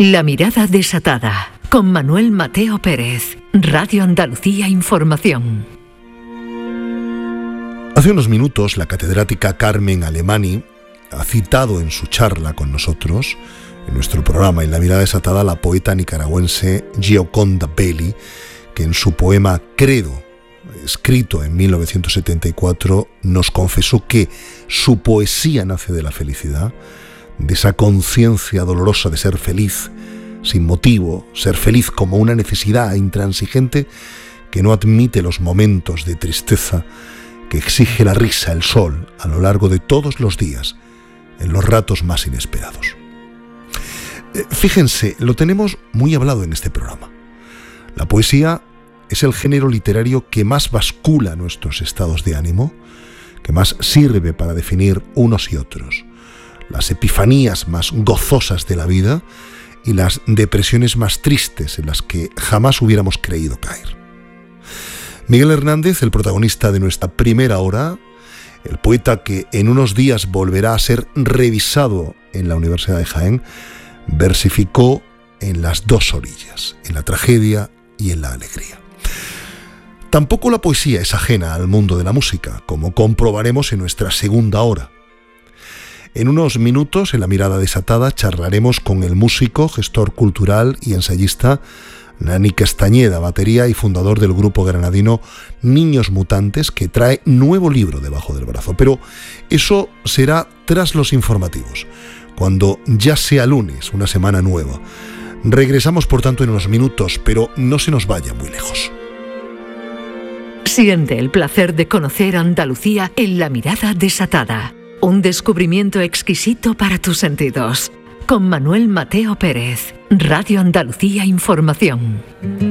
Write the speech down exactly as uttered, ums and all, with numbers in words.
La mirada desatada, con Manuel Mateo Pérez, Radio Andalucía Información. Hace unos minutos la catedrática Carmen Alemany ha citado en su charla con nosotros, en nuestro programa En la mirada desatada, a la poeta nicaragüense Gioconda Belli, que en su poema Credo, escrito en mil novecientos setenta y cuatro, nos confesó que su poesía nace de la felicidad, de esa conciencia dolorosa de ser feliz sin motivo, ser feliz como una necesidad intransigente que no admite los momentos de tristeza, que exige la risa, el sol, a lo largo de todos los días, en los ratos más inesperados. Eh, fíjense, lo tenemos muy hablado en este programa. La poesía es el género literario que más bascula nuestros estados de ánimo, que más sirve para definir unos y otros, las epifanías más gozosas de la vida y las depresiones más tristes en las que jamás hubiéramos creído caer. Miguel Hernández, el protagonista de nuestra primera hora, el poeta que en unos días volverá a ser revisado en la Universidad de Jaén, versificó en las dos orillas, en la tragedia y en la alegría. Tampoco la poesía es ajena al mundo de la música, como comprobaremos en nuestra segunda hora. En unos minutos, en La mirada desatada, charlaremos con el músico, gestor cultural y ensayista Nani Castañeda, batería y fundador del grupo granadino Niños Mutantes, que trae nuevo libro debajo del brazo. Pero eso será tras los informativos, cuando ya sea lunes, una semana nueva. Regresamos, por tanto, en unos minutos, pero no se nos vaya muy lejos. Siente el placer de conocer Andalucía en La mirada desatada. Un descubrimiento exquisito para tus sentidos. Con Manuel Mateo Pérez, Radio Andalucía Información.